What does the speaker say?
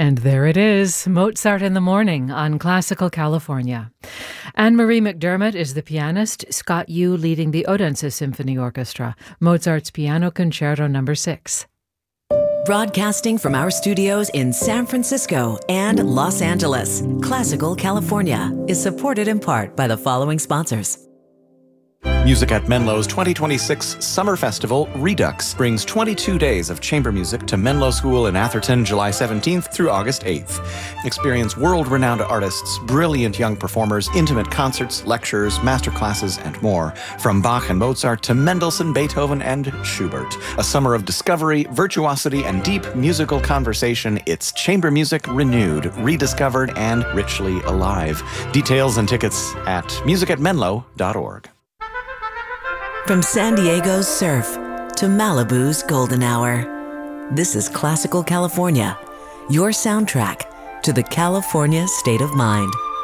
And there it is, Mozart in the Morning on Classical California. Anne-Marie McDermott is the pianist, Scott Yu leading the Odense Symphony Orchestra, Mozart's Piano Concerto No. 6. Broadcasting from our studios in San Francisco and Los Angeles, Classical California is supported in part by the following sponsors. Music at Menlo's 2026 Summer Festival, Redux, brings 22 days of chamber music to Menlo School in Atherton, July 17th through August 8th. Experience world-renowned artists, brilliant young performers, intimate concerts, lectures, masterclasses, and more. From Bach and Mozart to Mendelssohn, Beethoven, and Schubert. A summer of discovery, virtuosity, and deep musical conversation. It's chamber music renewed, rediscovered, and richly alive. Details and tickets at musicatmenlo.org. From San Diego's surf to Malibu's golden hour, this is Classical California, your soundtrack to the California state of mind.